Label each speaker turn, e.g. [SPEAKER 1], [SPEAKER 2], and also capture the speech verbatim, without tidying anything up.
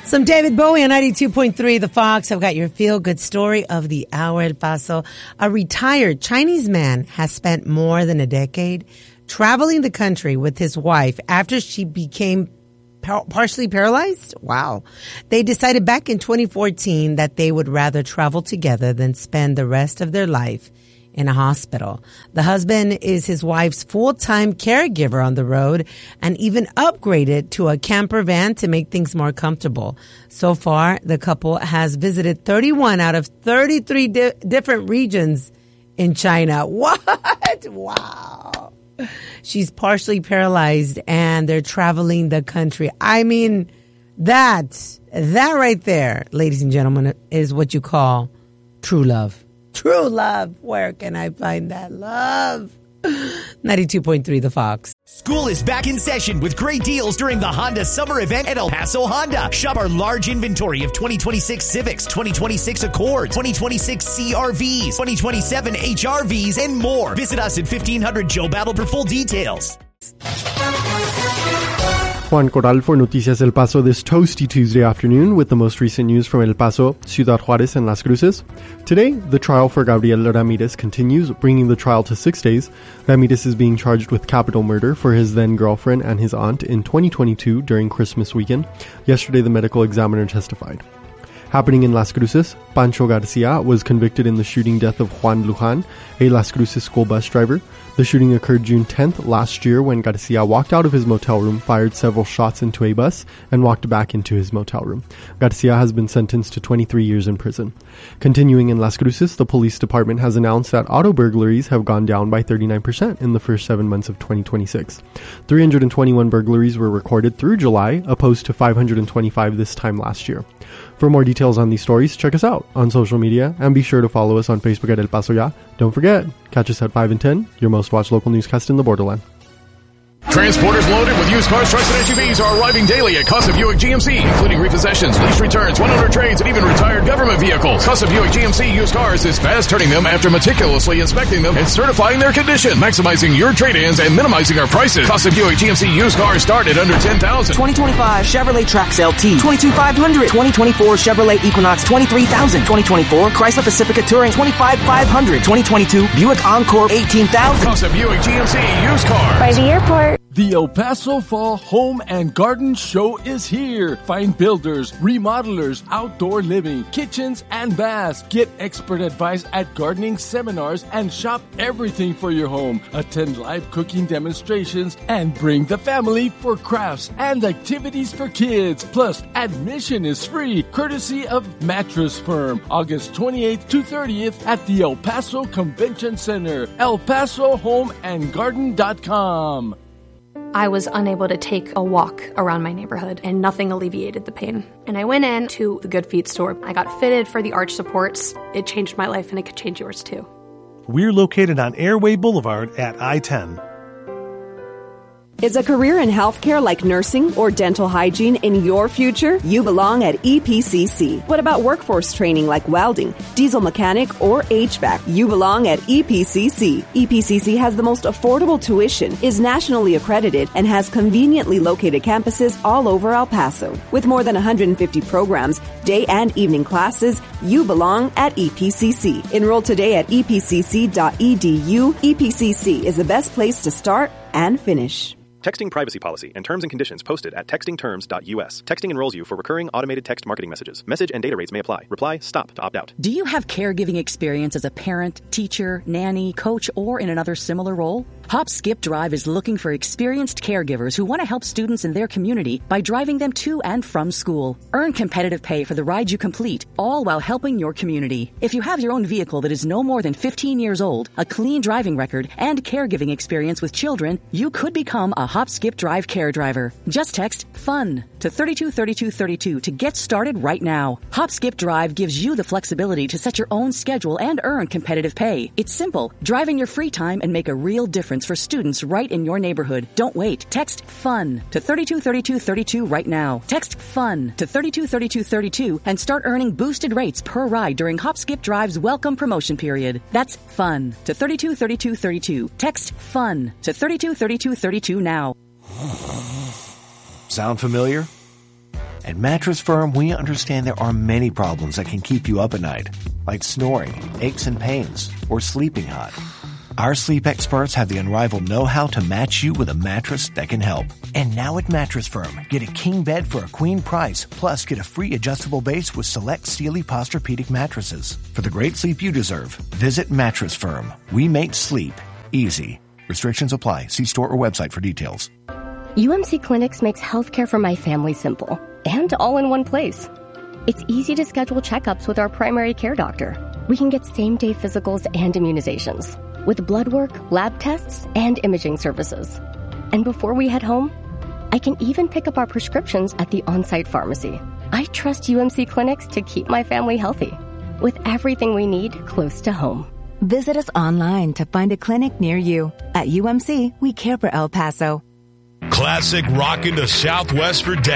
[SPEAKER 1] Some David Bowie on ninety-two point three The Fox. I've got your feel-good story of the hour, El Paso. A retired Chinese man has spent more than a decade traveling the country with his wife after she became par- partially paralyzed. Wow. They decided back in twenty fourteen that they would rather travel together than spend the rest of their life in a hospital. The husband is his wife's full-time caregiver on the road and even upgraded to a camper van to make things more comfortable. So far, the couple has visited thirty-one out of thirty-three di- different regions in China. What? Wow. She's partially paralyzed and they're traveling the country. I mean, that, that right there, ladies and gentlemen, is what you call true love. True love. Where can I find that love? ninety-two point three The Fox.
[SPEAKER 2] School is back in session with great deals during the Honda Summer Event at El Paso Honda. Shop our large inventory of twenty twenty-six Civics, twenty twenty-six Accords, twenty twenty-six C R Vs, twenty twenty-seven H R Vs, and more. Visit us at fifteen hundred Joe Battle for full details.
[SPEAKER 3] Juan Corral for Noticias El Paso this toasty Tuesday afternoon with the most recent news from El Paso, Ciudad Juárez, and Las Cruces. Today, the trial for Gabriel Ramirez continues, bringing the trial to six days. Ramirez is being charged with capital murder for his then-girlfriend and his aunt in twenty twenty-two during Christmas weekend. Yesterday, the medical examiner testified. Happening in Las Cruces, Pancho Garcia was convicted in the shooting death of Juan Lujan, a Las Cruces school bus driver. The shooting occurred June tenth last year when Garcia walked out of his motel room, fired several shots into a bus, and walked back into his motel room. Garcia has been sentenced to twenty-three years in prison. Continuing in Las Cruces, the police department has announced that auto burglaries have gone down by thirty-nine percent in the first seven months of twenty twenty-six. three hundred twenty-one burglaries were recorded through July, opposed to five hundred twenty-five this time last year. For more details on these stories, check us out on social media and be sure to follow us on Facebook at El Paso Ya. Don't forget, catch us at five and ten, your most watched local newscast in the borderland.
[SPEAKER 4] Transporters loaded with used cars, trucks, and S U Vs are arriving daily at Casa Buick G M C, including repossessions, lease returns, one-owner trades, and even retired government vehicles. Casa Buick G M C used cars is fast turning them after meticulously inspecting them and certifying their condition, maximizing your trade-ins and minimizing our prices. Casa Buick G M C used cars start at under ten thousand dollars.
[SPEAKER 5] twenty twenty-five Chevrolet Trax L T, twenty-two thousand five hundred dollars. twenty twenty-four Chevrolet Equinox, twenty-three thousand dollars. twenty twenty-four Chrysler Pacifica Touring, twenty-five thousand five hundred dollars. twenty twenty-two Buick Encore, eighteen thousand dollars.
[SPEAKER 4] Casa Buick G M C used cars.
[SPEAKER 6] By the airport.
[SPEAKER 7] The El Paso Fall Home and Garden Show is here. Find builders, remodelers, outdoor living, kitchens, and baths. Get expert advice at gardening seminars and shop everything for your home. Attend live cooking demonstrations and bring the family for crafts and activities for kids. Plus, admission is free, courtesy of Mattress Firm. August twenty-eighth to thirtieth at the El Paso Convention Center. El Paso Home and Garden dot com.
[SPEAKER 6] I was unable to take a walk around my neighborhood, and nothing alleviated the pain. And I went in to the Good Feet store. I got fitted for the arch supports. It changed my life, and it could change yours too.
[SPEAKER 8] We're located on Airway Boulevard at I ten.
[SPEAKER 9] Is a career in healthcare like nursing or dental hygiene in your future? You belong at E P C C. What about workforce training like welding, diesel mechanic, or H V A C? You belong at E P C C. E P C C has the most affordable tuition, is nationally accredited, and has conveniently located campuses all over El Paso. With more than one hundred fifty programs, day and evening classes, you belong at E P C C. Enroll today at E P C C dot E D U. E P C C is the best place to start and finish.
[SPEAKER 10] Texting privacy policy and terms and conditions posted at texting terms dot U S. Texting enrolls you for recurring automated text marketing messages. Message and data rates may apply. Reply STOP to opt out.
[SPEAKER 11] Do you have caregiving experience as a parent, teacher, nanny, coach, or in another similar role? Hop Skip Drive is looking for experienced caregivers who want to help students in their community by driving them to and from school. Earn competitive pay for the ride you complete, all while helping your community. If you have your own vehicle that is no more than fifteen years old, a clean driving record, and caregiving experience with children, you could become a Hop Skip Drive care driver. Just text FUN to thirty-two thirty-two thirty-two to get started right now. Hop Skip Drive gives you the flexibility to set your own schedule and earn competitive pay. It's simple. Drive in your free time and make a real difference for students right in your neighborhood. Don't wait. Text FUN to thirty-two thirty-two thirty-two right now. Text FUN to thirty-two thirty-two thirty-two and start earning boosted rates per ride during Hop Skip Drive's welcome promotion period. That's FUN to thirty-two thirty-two thirty-two. Text FUN to thirty-two thirty-two thirty-two now.
[SPEAKER 12] Sound familiar? At Mattress Firm, we understand there are many problems that can keep you up at night, like snoring, aches and pains, or sleeping hot. Our sleep experts have the unrivaled know-how to match you with a mattress that can help. And now at Mattress Firm, get a king bed for a queen price, plus get a free adjustable base with select Sealy Posturepedic mattresses. For the great sleep you deserve, visit Mattress Firm. We make sleep easy. Restrictions apply. See store or website for details.
[SPEAKER 13] U M C Clinics makes healthcare for my family simple and all in one place. It's easy to schedule checkups with our primary care doctor. We can get same-day physicals and immunizations, with blood work, lab tests, and imaging services. And before we head home, I can even pick up our prescriptions at the on-site pharmacy. I trust U M C Clinics to keep my family healthy, with everything we need close to home.
[SPEAKER 14] Visit us online to find a clinic near you. At U M C, we care for El Paso.
[SPEAKER 15] Classic rockin' to Southwest for decades.